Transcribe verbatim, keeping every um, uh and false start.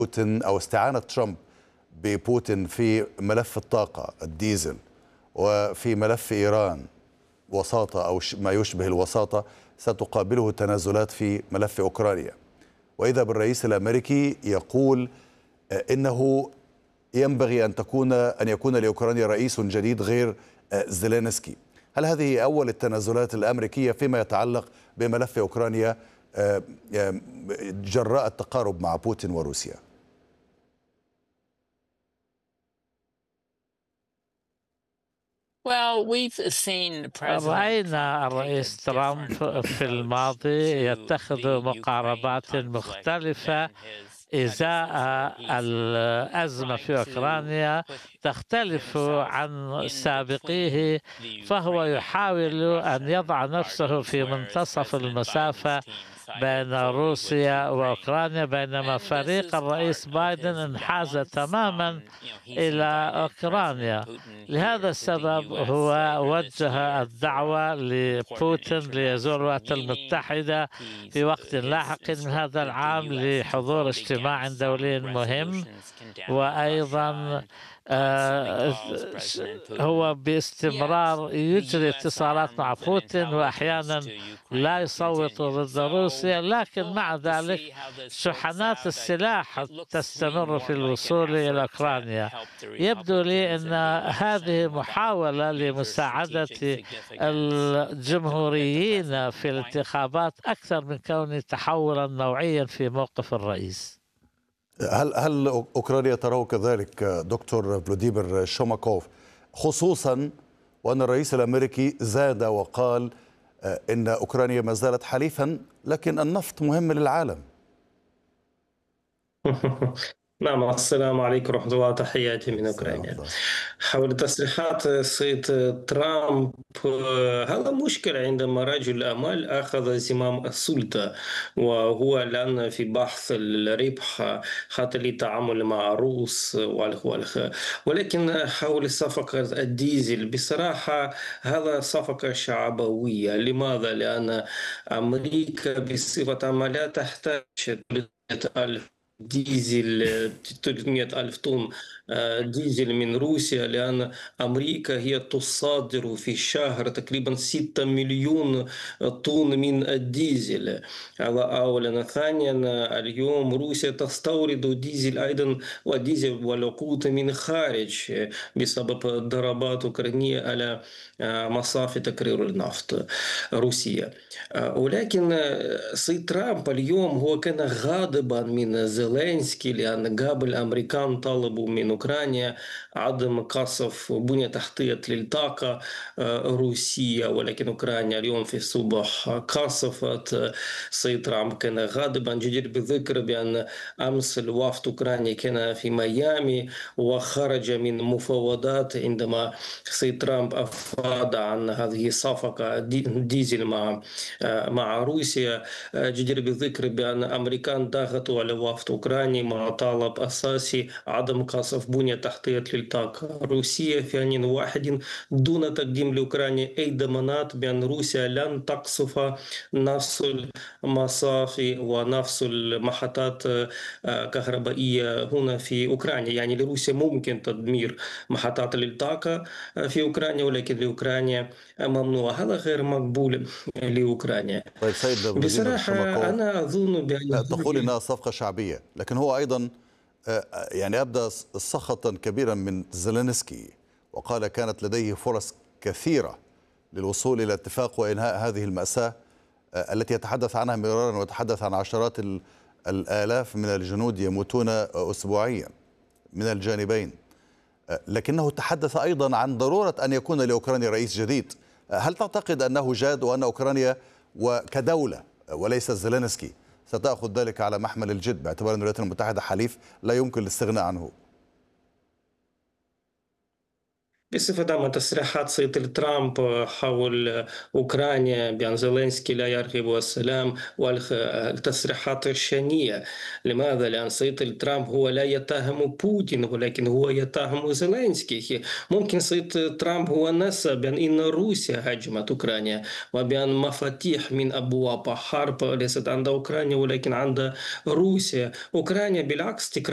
بوتين أو استعانة ترامب ببوتين في ملف الطاقة الديزل وفي ملف إيران وساطة أو ما يشبه الوساطة ستقابله تنازلات في ملف أوكرانيا. وإذا بالرئيس الأمريكي يقول إنه ينبغي أن تكون أن يكون لأوكرانيا رئيس جديد غير زيلينسكي. هل هذه أول التنازلات الأمريكية فيما يتعلق بملف أوكرانيا جراء التقارب مع بوتين وروسيا؟ رأينا الرئيس ترامب في الماضي يتخذ مقاربات مختلفة إزاء الأزمة في أوكرانيا تختلف عن سابقيه، فهو يحاول أن يضع نفسه في منتصف المسافة بين روسيا وأوكرانيا، بينما فريق الرئيس بايدن انحاز تماما إلى أوكرانيا. لهذا السبب هو وجه الدعوة لبوتين ليزور الولايات المتحدة في وقت لاحق من هذا العام لحضور اجتماع دولي مهم، وأيضا هو باستمرار يجري اتصالات مع بوتين، وأحيانا لا يصوت ضد روسيا، لكن مع ذلك شحنات السلاح تستمر في الوصول إلى أوكرانيا. يبدو لي أن هذه محاولة لمساعدة الجمهوريين في الانتخابات أكثر من كونه تحولا نوعيا في موقف الرئيس. هل هل أوكرانيا تراه كذلك دكتور فلاديمير شوماكوف، خصوصا وأن الرئيس الأمريكي زاد وقال إن أوكرانيا ما زالت حليفا لكن النفط مهم للعالم؟ نعم، السلام عليكم ورحمة الله، تحياتي من أوكرانيا. حول تصريحات السيد ترامب، هذا مشكلة عندما رجل أعمال أخذ زمام السلطة وهو الآن في بحث الربح حتى للتعامل مع الروس والخ والخ. ولكن حول صفقة الديزل بصراحة هذا صفقة شعبوية. لماذا؟ لأن أمريكا بصفة عامة لا تحتاج ألف ديزل ثلاثمئة ألف طن ديزل من روسيا، لأن أمريكا هي تصادر في الشهر تقريبا ستة مليون طن من الديزل. هذا أولا. ثانيا، اليوم روسيا تستورد ديزل أيضا وديزل والوقود من الخارج بسبب ضربات أوكرانية على مصافي تكرير النفط روسيا. ولكن سيد ترامب اليوم هو كان غاضبا من زيلينسكي، لأن قبل الأمريكان طلبوا من أوكرانيا عدم قصف بنية تحتية للطاقة روسية، ولكن أوكرانيا اليوم في الصباح قصفت. سيد ترامب كان غاضبا. جدير بالذكر بأن أمس الوفد الأوكراني كان في ميامي وخرج من مفاوضات عندما سيد ترامب أفاد عن هذه الصفقة ديزل مع مع روسيا. جدير بالذكر بأن أمريكان ضغطوا على وفد أوكراني مع طلب أساسي عدم قصف بنية تحتية للطاقة روسية في آن واحد، دون تقديم لأوكرانيا أي ضمانات بأن روسيا لن تقصف نفس المصافي ونفس المحطات كهربائية هنا في أوكرانيا. يعني لروسيا ممكن تدمير محطات للطاقة في أوكرانيا، ولكن لأوكرانيا ممنوع. هذا غير مقبول لأوكرانيا. طيب سيد بصراحة أنا أظن بأن تقول إنها صفقة شعبية، لكن هو أيضا يعني أبدى سخطا كبيرا من زيلينسكي وقال كانت لديه فرص كثيرة للوصول إلى اتفاق وإنهاء هذه المأساة التي يتحدث عنها مرارا، ويتحدث عن عشرات الآلاف من الجنود يموتون أسبوعيا من الجانبين. لكنه تحدث أيضا عن ضرورة أن يكون لأوكرانيا رئيس جديد. هل تعتقد أنه جاد وأن أوكرانيا وكدولة وليس زيلينسكي ستأخذ ذلك على محمل الجد، باعتبار أن الولايات المتحدة حليف لا يمكن الاستغناء عنه؟ بصفة عامة تصريحات سيد ترامب حول أوكرانيا بأن زيلينسكي لا يرغب السلام والتصريحات الشنيعة. لماذا؟ لأن سيد ترامب هو لا يتهم بوتين، ولكن هو يتهم زيلينسكي. ممكن سيد ترامب هو نسى بأن إن روسيا هاجمت أوكرانيا وبأن مفاتيح من أبواب حرب ليست عند أوكرانيا ولكن عند روسيا. أوكرانيا بالعكس